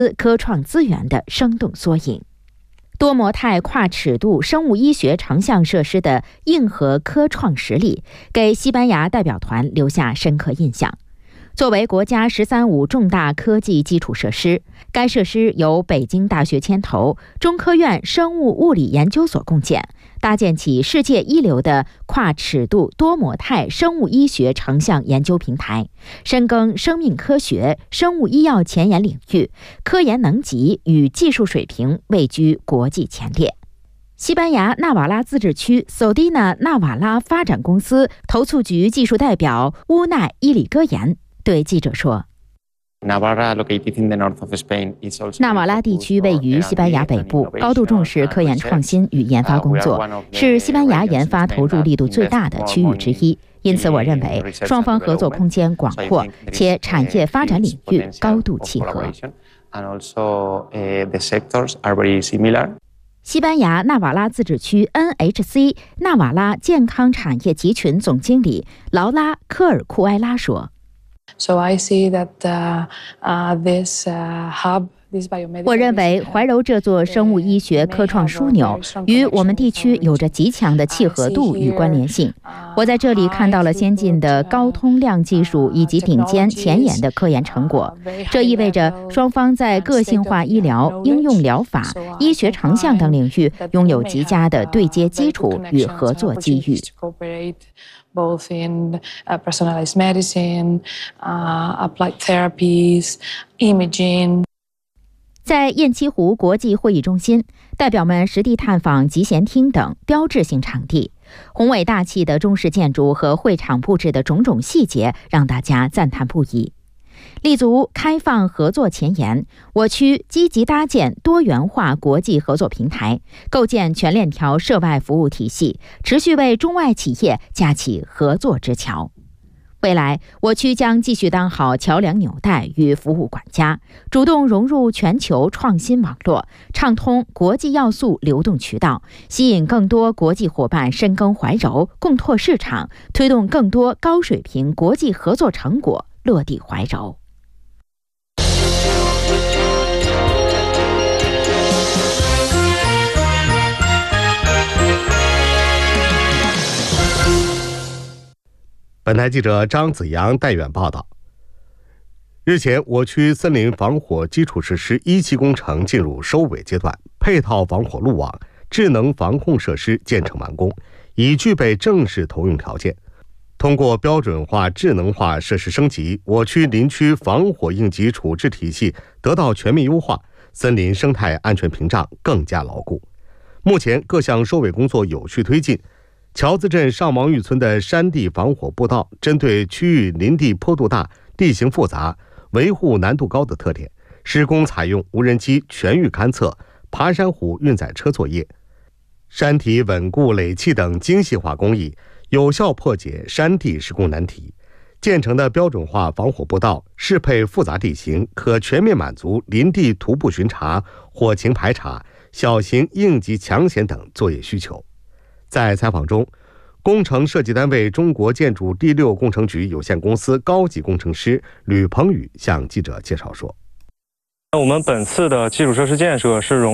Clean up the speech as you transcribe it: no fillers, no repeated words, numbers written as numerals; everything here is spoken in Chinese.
科创资源的生动缩影。多模态跨尺度生物医学成像设施的硬核科创实力，给西班牙代表团留下深刻印象。作为国家“十三五”重大科技基础设施，该设施由北京大学牵头，中科院生物物理研究所共建，搭建起世界一流的跨尺度多模态生物医学成像研究平台，深耕生命科学、生物医药前沿领域，科研能级与技术水平位居国际前列。西班牙纳瓦拉自治区索蒂纳纳瓦拉发展公司投促局技术代表乌奈·伊里戈言对记者说：“纳瓦拉地区位于西班牙北部，高度重视科研创新与研发工作，是西班牙研发投入力度最大的区域之一。因此，我认为双方合作空间广阔，且产业发展领域高度契合。”西班牙纳瓦拉自治区 NHC 纳瓦拉健康产业集群总经理劳拉·科尔库埃拉说。我认为怀柔这座生物医学科创枢纽与我们地区有着极强的契合度与关联性。我在这里看到了先进的高通量技术以及顶尖前沿的科研成果，这意味着双方在个性化医疗、应用疗法、医学成像等领域拥有极佳的对接基础与合作机遇。 both in personalized medicine, applied therapies, imaging. 在雁栖湖国际会议中心，代表们实地探访集贤厅等标志性场地，宏伟大气的中式建筑和会场布置的种种细节让大家赞叹不已。立足开放合作前沿，我区积极搭建多元化国际合作平台，构建全链条涉外服务体系，持续为中外企业架起合作之桥。未来，我区将继续当好桥梁纽带与服务管家，主动融入全球创新网络，畅通国际要素流动渠道，吸引更多国际伙伴深耕怀柔，共拓市场，推动更多高水平国际合作成果落地怀柔。 本台记者张子阳带远报道。日前，我区森林防火基础设施1期工程进入收尾阶段，配套防火路网、智能防控设施建成完工，已具备正式投用条件。通过标准化、智能化设施升级，我区林区防火应急处置体系得到全面优化，森林生态安全屏障更加牢固。目前各项收尾工作有序推进。桥子镇上王峪村的山地防火步道，针对区域林地坡度大、地形复杂、维护难度高的特点，施工采用无人机全域勘测、爬山虎运载车作业，山体稳固垒砌等精细化工艺，有效破解山地施工难题。建成的标准化防火步道适配复杂地形，可全面满足林地徒步巡查、火情排查、小型应急抢险等作业需求。在采访中，工程设计单位中国建筑第6工程局有限公司高级工程师吕鹏宇向记者介绍说：“ 我们本次的基础设施建设是